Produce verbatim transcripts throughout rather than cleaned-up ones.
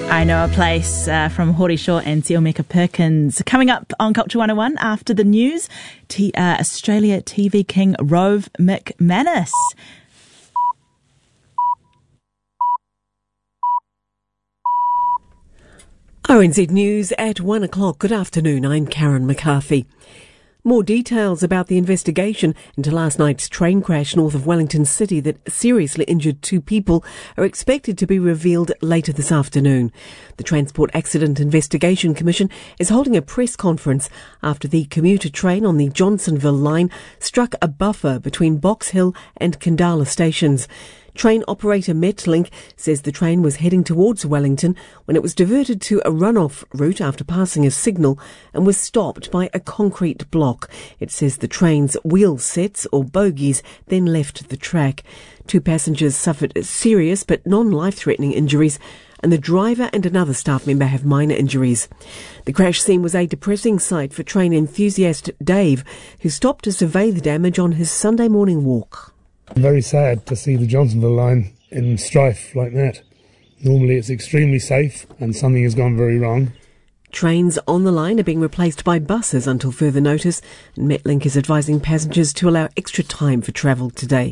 I Know a Place uh, from Hori Shaw and Te Omeka Perkins. Coming up on Culture one oh one after the news, T- uh, Australia T V king Rove McManus. R N Z News at one o'clock. Good afternoon, I'm Karen McCarthy. More details about the investigation into last night's train crash north of Wellington City that seriously injured two people are expected to be revealed later this afternoon. The Transport Accident Investigation Commission is holding a press conference after the commuter train on the Johnsonville line struck a buffer between Box Hill and Kandala stations. Train operator Metlink says the train was heading towards Wellington when it was diverted to a runoff route after passing a signal and was stopped by a concrete block. It says the train's wheel sets or bogies then left the track. Two passengers suffered serious but non-life-threatening injuries, and the driver and another staff member have minor injuries. The crash scene was a depressing sight for train enthusiast Dave, who stopped to survey the damage on his Sunday morning walk. Very sad to see the Johnsonville line in strife like that. Normally it's extremely safe and something has gone very wrong. Trains on the line are being replaced by buses until further notice, and Metlink is advising passengers to allow extra time for travel today.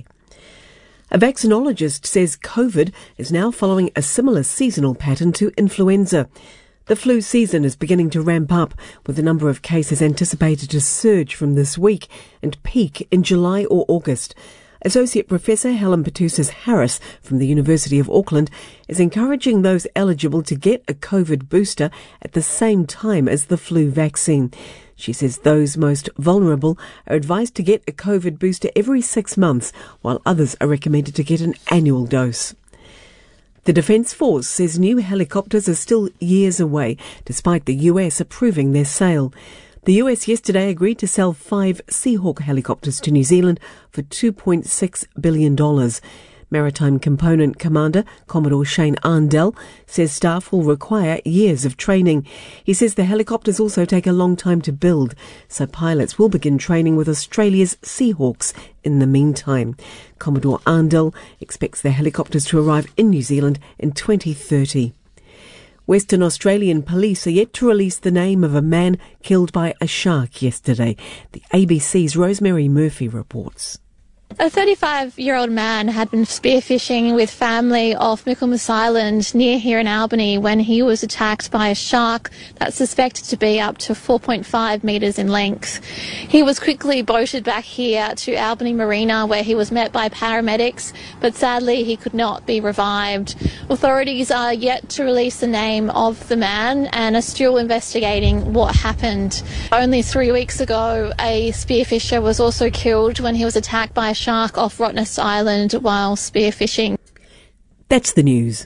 A vaccinologist says COVID is now following a similar seasonal pattern to influenza. The flu season is beginning to ramp up, with the number of cases anticipated to surge from this week and peak in July or August. Associate Professor Helen Petousis-Harris from the University of Auckland is encouraging those eligible to get a COVID booster at the same time as the flu vaccine. She says those most vulnerable are advised to get a COVID booster every six months, while others are recommended to get an annual dose. The Defence Force says new helicopters are still years away, despite the U S approving their sale. The U S yesterday agreed to sell five Seahawk helicopters to New Zealand for two point six billion dollars. Maritime Component Commander Commodore Shane Arndell says staff will require years of training. He says the helicopters also take a long time to build, so pilots will begin training with Australia's Seahawks in the meantime. Commodore Arndell expects the helicopters to arrive in New Zealand in twenty thirty. Western Australian police are yet to release the name of a man killed by a shark yesterday. The A B C's Rosemary Murphy reports. A thirty-five-year-old man had been spearfishing with family off Michaelmas Island near here in Albany when he was attacked by a shark that's suspected to be up to four point five metres in length. He was quickly boated back here to Albany Marina where he was met by paramedics, but sadly he could not be revived. Authorities are yet to release the name of the man and are still investigating what happened. Only three weeks ago, a spearfisher was also killed when he was attacked by a shark off Rottnest Island while spearfishing. That's the news.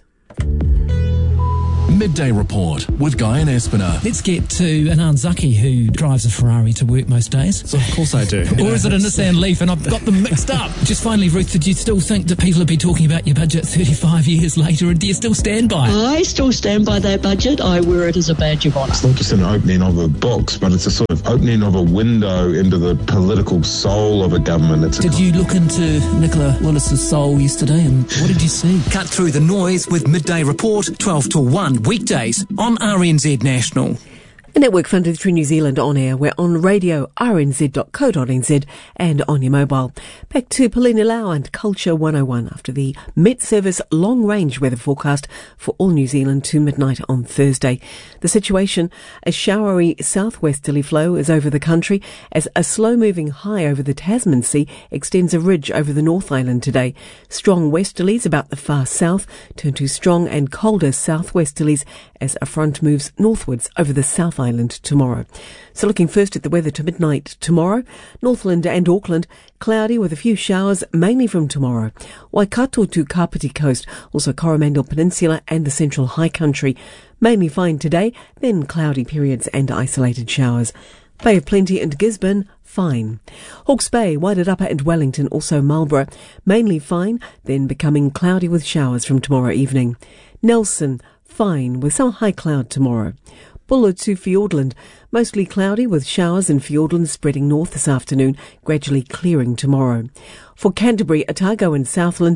Midday Report with Guy and Espiner. Let's get to Anand Zaki, who drives a Ferrari to work most days. So of course I do. Or is it a Nissan Leaf? And I've got them mixed up. Just finally, Ruth, did you still think that people would be talking about your budget thirty-five years later, and do you still stand by it? I still stand by that budget. I wear it as a badge of honour. It's not just an opening of a box, but it's a sort of opening of a window into the political soul of a government. It's a did you look into Nicola Willis's soul yesterday, and what did you see? Cut through the noise with Midday Report, twelve to one, weekdays on R N Z National. A network funded through New Zealand On Air. We're on radio, r n z dot co dot n z, and on your mobile. Back to Paulina Lau and Culture one oh one after the Met Service long-range weather forecast for all New Zealand to midnight on Thursday. The situation, a showery southwesterly flow is over the country as a slow-moving high over the Tasman Sea extends a ridge over the North Island today. Strong westerlies about the far south turn to strong and colder southwesterlies as a front moves northwards over the South Island tomorrow. So looking first at the weather to midnight tomorrow, Northland and Auckland, cloudy with a few showers, mainly from tomorrow. Waikato to Kapiti Coast, also Coromandel Peninsula and the Central High Country. Mainly fine today, then cloudy periods and isolated showers. Bay of Plenty and Gisborne, fine. Hawke's Bay, Wairarapa and Wellington, also Marlborough, mainly fine, then becoming cloudy with showers from tomorrow evening. Nelson, fine, with some high cloud tomorrow. Buller to Fiordland, mostly cloudy with showers in Fiordland spreading north this afternoon, gradually clearing tomorrow. For Canterbury, Otago and Southland,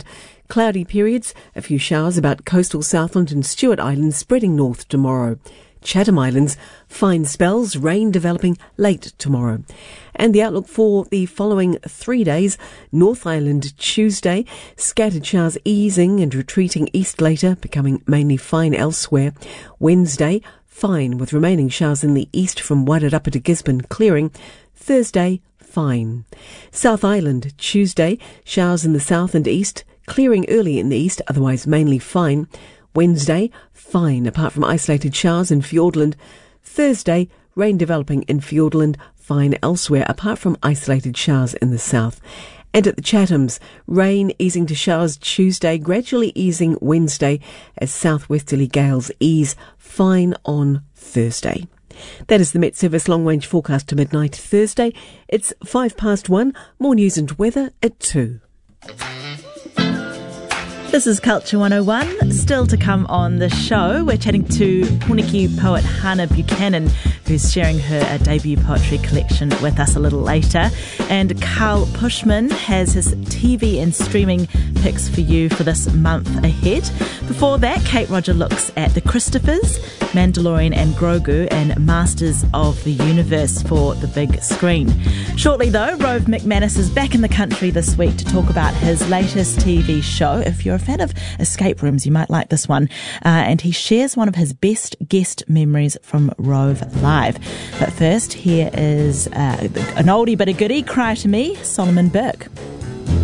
Cloudy periods, a few showers about coastal Southland and Stewart Islands spreading north tomorrow. Chatham Islands, fine spells, rain developing late tomorrow. And the outlook for the following three days: North Island Tuesday, scattered showers easing and retreating east later, becoming mainly fine elsewhere. Wednesday, fine with remaining showers in the east from Wairarapa to Gisborne clearing. Thursday, fine. South Island Tuesday, showers in the south and east, clearing early in the east, otherwise mainly fine. Wednesday, fine, apart from isolated showers in Fiordland. Thursday, rain developing in Fiordland, fine elsewhere, apart from isolated showers in the south. And at the Chathams, rain easing to showers Tuesday, gradually easing Wednesday as southwesterly gales ease, fine on Thursday. That is the Met Service long-range forecast to midnight Thursday. It's five past one. More news and weather at two. This is Culture one oh one. Still to come on the show, we're chatting to Pōneke poet Hannah Buchanan, who's sharing her uh, debut poetry collection with us a little later. And Carl Pushman has his T V and streaming picks for you for this month ahead. Before that, Kate Roger looks at The Christophers, Mandalorian and Grogu, and Masters of the Universe for the big screen. Shortly though, Rove McManus is back in the country this week to talk about his latest T V show. If you're a fan of escape rooms, you might like this one. Uh, and he shares one of his best guest memories from Rove Live. But first, here is uh, an oldie but a goodie, Cry to Me, Solomon Burke.